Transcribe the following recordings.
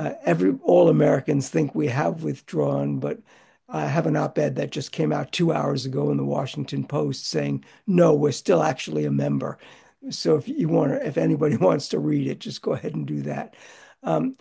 every all Americans think we have withdrawn, but I have an op-ed that just came out 2 hours ago in the Washington Post saying, no, we're still actually a member. So if anybody wants to read it, just go ahead and do that. Um,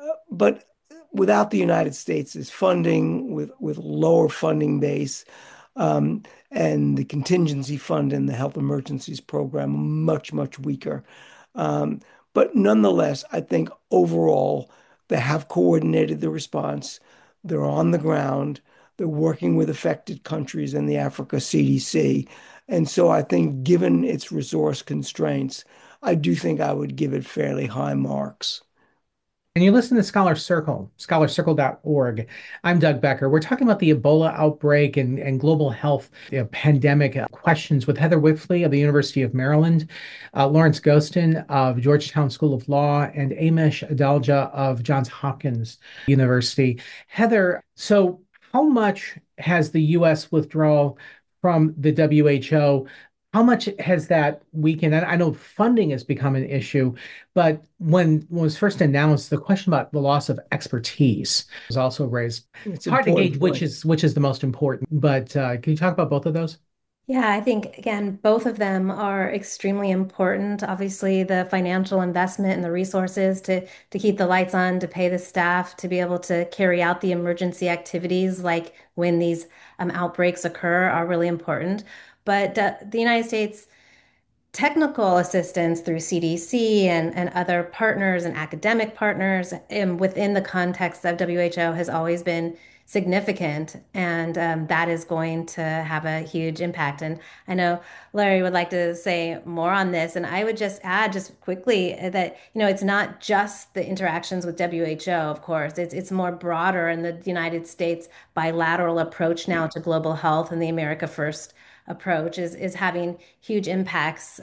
but without the United States' funding, with lower funding base, um, and the contingency fund and the health emergencies program much, much weaker. Um, but nonetheless, I think overall they have coordinated the response. They're on the ground. They're working with affected countries and the Africa CDC. And so I think, given its resource constraints, I do think I would give it fairly high marks. And you listen to Scholar Circle, scholarcircle.org. I'm Doug Becker. We're talking about the Ebola outbreak and global health pandemic questions with Heather Whipfly of the University of Maryland, Lawrence Gostin of Georgetown School of Law, and Amish Adalja of Johns Hopkins University. Heather, so how much has the U.S. withdrawal from the WHO, how much has that weakened? And I know funding has become an issue, but when it was first announced, the question about the loss of expertise was also raised. It's It's an hard to important gauge point. which is the most important, but can you talk about both of those? Yeah, I think again, both of them are extremely important. Obviously, the financial investment and the resources to keep the lights on, to pay the staff, to be able to carry out the emergency activities like when these outbreaks occur are really important. But the United States technical assistance through CDC and other partners and academic partners within the context of WHO has always been significant, and that is going to have a huge impact. And I know Larry would like to say more on this, and I would just add just quickly that it's not just the interactions with WHO, of course. It's more broader in the United States bilateral approach now to global health and the America First approach is having huge impacts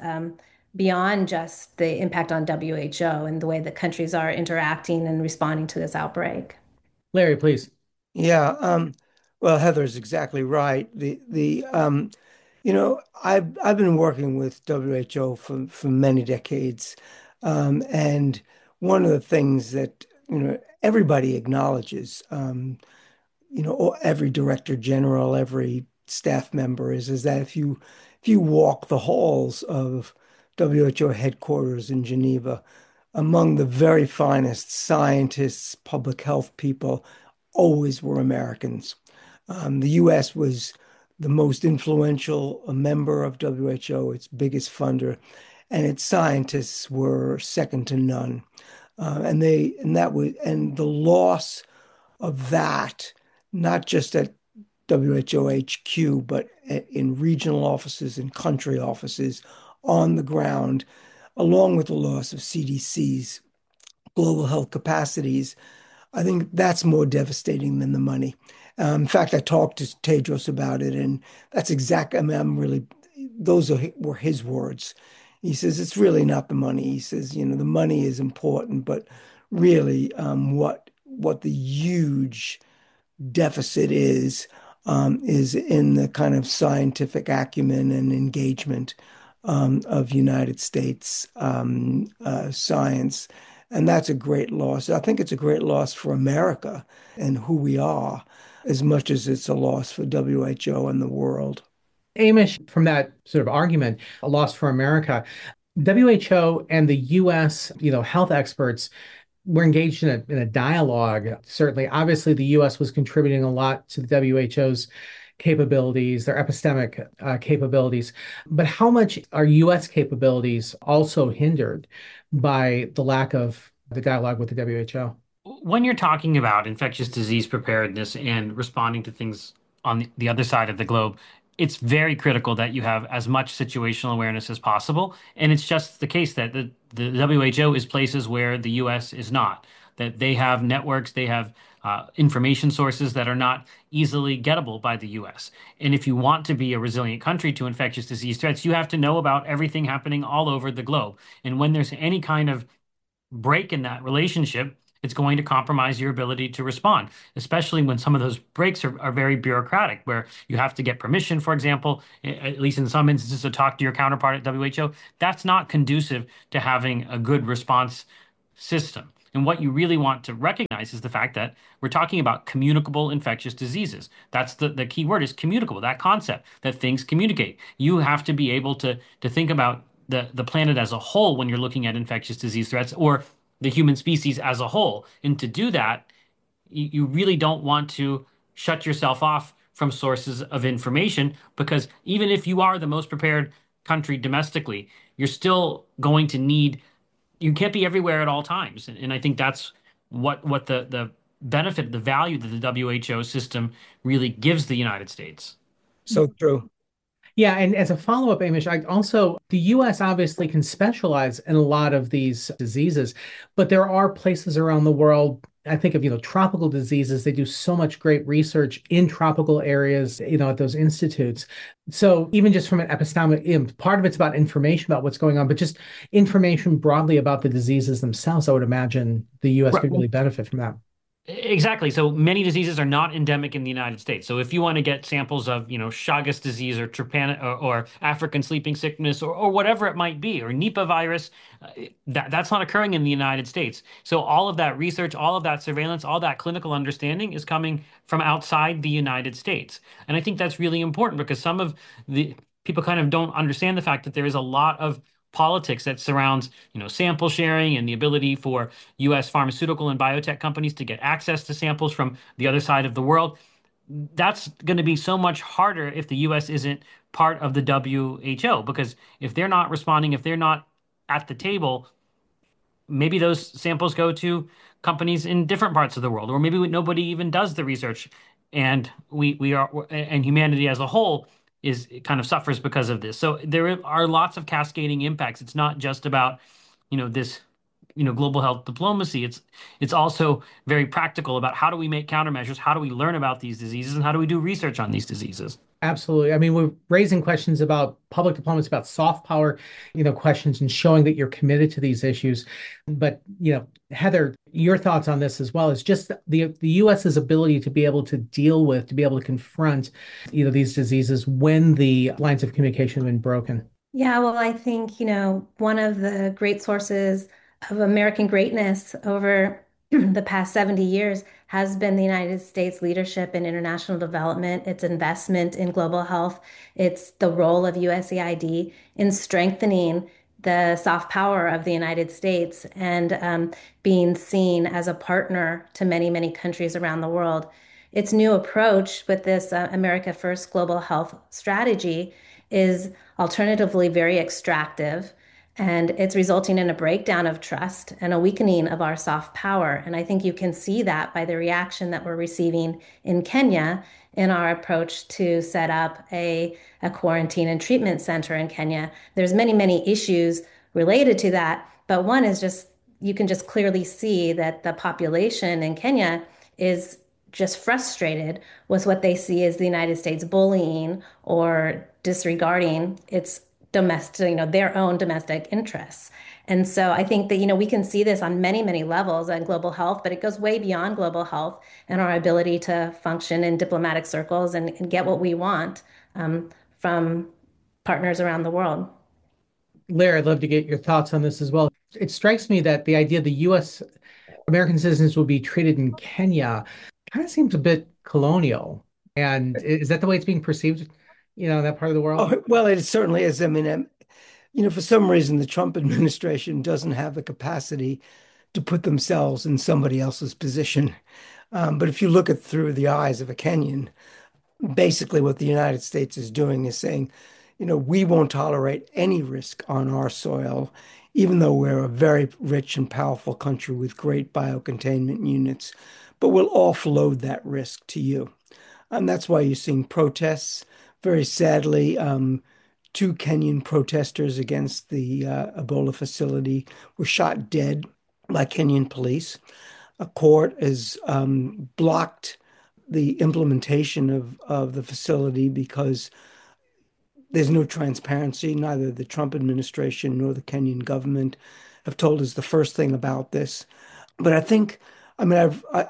beyond just the impact on WHO and the way that countries are interacting and responding to this outbreak. Larry, please. Yeah, well, Heather's exactly right. I've been working with WHO for many decades, and one of the things that everybody acknowledges, every director general, every staff member is that if you walk the halls of WHO headquarters in Geneva, among the very finest scientists, public health people, always were Americans. The U.S. was the most influential member of WHO, its biggest funder, and its scientists were second to none. And the loss of that, not just at WHO HQ, but in regional offices and country offices on the ground, along with the loss of CDC's global health capacities. I think that's more devastating than the money. In fact, I talked to Tedros about it, and that's exactly, I mean, were his words. He says, it's really not the money. He says, the money is important, but really, what the huge deficit is in the kind of scientific acumen and engagement of United States science. And that's a great loss. I think it's a great loss for America and who we are, as much as it's a loss for WHO and the world. Amish, from that sort of argument, a loss for America, WHO and the US, health experts were engaged in a dialogue. Certainly, obviously, the U.S. was contributing a lot to the WHO's capabilities, their epistemic capabilities. But how much are U.S. capabilities also hindered by the lack of the dialogue with the WHO? When you're talking about infectious disease preparedness and responding to things on the other side of the globe, it's very critical that you have as much situational awareness as possible. And it's just the case that the WHO is places where the US is not, that they have networks, they have information sources that are not easily gettable by the US. And if you want to be a resilient country to infectious disease threats, you have to know about everything happening all over the globe. And when there's any kind of break in that relationship, it's going to compromise your ability to respond, especially when some of those breaks are very bureaucratic, where you have to get permission, for example, at least in some instances, to talk to your counterpart at WHO. That's not conducive to having a good response system. And what you really want to recognize is the fact that we're talking about communicable infectious diseases. That's the key word is communicable, that concept that things communicate. You have to be able to think about the planet as a whole when you're looking at infectious disease threats or the human species as a whole. And to do that, you really don't want to shut yourself off from sources of information because even if you are the most prepared country domestically, you're still going to need, you can't be everywhere at all times. And I think that's what the benefit, the value that the WHO system really gives the United States. So true. Yeah, and as a follow-up, Amish, the US obviously can specialize in a lot of these diseases, but there are places around the world. I think of, tropical diseases. They do so much great research in tropical areas, at those institutes. So even just from an epistemic, part of it's about information about what's going on, but just information broadly about the diseases themselves. I would imagine the US Right. could really benefit from that. Exactly. So many diseases are not endemic in the United States. So if you want to get samples of, Chagas disease or or African sleeping sickness or whatever it might be, or Nipah virus, that's not occurring in the United States. So all of that research, all of that surveillance, all that clinical understanding is coming from outside the United States. And I think that's really important because some of the people kind of don't understand the fact that there is a lot of politics that surrounds, sample sharing and the ability for US pharmaceutical and biotech companies to get access to samples from the other side of the world. That's going to be so much harder if the US isn't part of the WHO, because if they're not responding, if they're not at the table, maybe those samples go to companies in different parts of the world, or maybe nobody even does the research, and we are and humanity as a whole is kind of suffers because of this. So there are lots of cascading impacts. It's not just about, this, global health diplomacy. It's also very practical about how do we make countermeasures, how do we learn about these diseases, and how do we do research on these diseases. Absolutely. I mean, we're raising questions about public diplomacy, about soft power, questions and showing that you're committed to these issues. But, Heather, your thoughts on this as well is just the US's ability to be able to deal with, to be able to confront, these diseases when the lines of communication have been broken. Yeah, well, I think, one of the great sources of American greatness over the past 70 years has been the United States leadership in international development, its investment in global health, it's the role of USAID in strengthening the soft power of the United States and being seen as a partner to many, many countries around the world. Its new approach with this America First global health strategy is alternatively very extractive, and it's resulting in a breakdown of trust and a weakening of our soft power. And I think you can see that by the reaction that we're receiving in Kenya in our approach to set up a quarantine and treatment center in Kenya. There's many, many issues related to that, but one is just you can just clearly see that the population in Kenya is just frustrated with what they see as the United States bullying or disregarding its domestic, their own domestic interests. And so I think that, we can see this on many, many levels in global health, but it goes way beyond global health and our ability to function in diplomatic circles and get what we want from partners around the world. Larry, I'd love to get your thoughts on this as well. It strikes me that the idea the U.S. American citizens will be treated in Kenya kind of seems a bit colonial. And is that the way it's being perceived, in that part of the world? Oh, well, it certainly is. I mean, for some reason, the Trump administration doesn't have the capacity to put themselves in somebody else's position. But if you look at through the eyes of a Kenyan, basically what the United States is doing is saying, we won't tolerate any risk on our soil, even though we're a very rich and powerful country with great biocontainment units, but we'll offload that risk to you. And that's why you're seeing protests. Very sadly, two Kenyan protesters against the Ebola facility were shot dead by Kenyan police. A court has blocked the implementation of the facility because there's no transparency. Neither the Trump administration nor the Kenyan government have told us the first thing about this. But I think, I mean,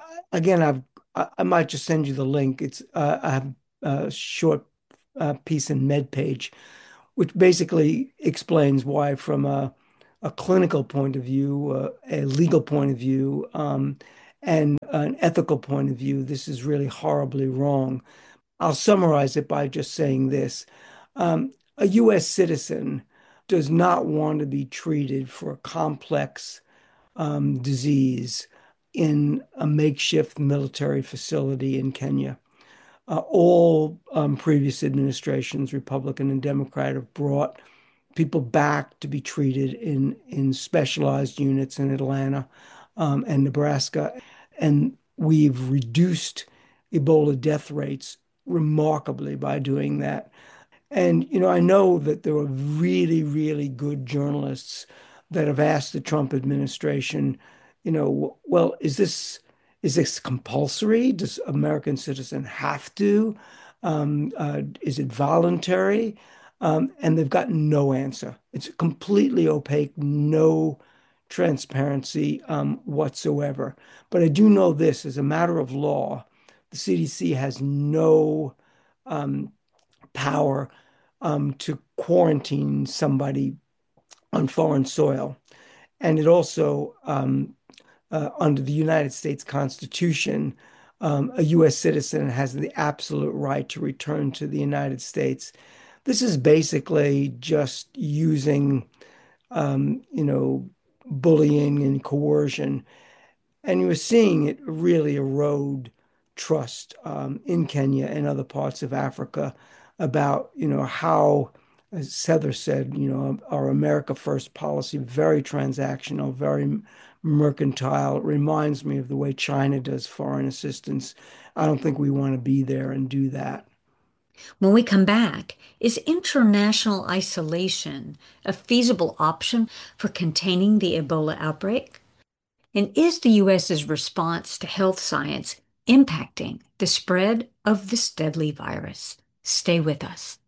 I might just send you the link. I have a short piece in MedPage, which basically explains why, from a a clinical point of view, a legal point of view, and an ethical point of view, this is really horribly wrong. I'll summarize it by just saying this. A U.S. citizen does not want to be treated for a complex disease in a makeshift military facility in Kenya. All previous administrations, Republican and Democrat, have brought people back to be treated in specialized units in Atlanta and Nebraska. And we've reduced Ebola death rates remarkably by doing that. And, I know that there are really, really good journalists that have asked the Trump administration, well, is this compulsory? Does American citizen have to? Is it voluntary? And they've got no answer. It's completely opaque, no transparency whatsoever. But I do know this, as a matter of law, the CDC has no um, power to quarantine somebody on foreign soil. And it also, under the United States Constitution, a U.S. citizen has the absolute right to return to the United States. This is basically just using, bullying and coercion. And you were seeing it really erode trust in Kenya and other parts of Africa about, how, as Heather said, our America First policy, very transactional, very mercantile. It reminds me of the way China does foreign assistance. I don't think we want to be there and do that. When we come back, is international isolation a feasible option for containing the Ebola outbreak? And is the U.S.'s response to health science impacting the spread of this deadly virus? Stay with us.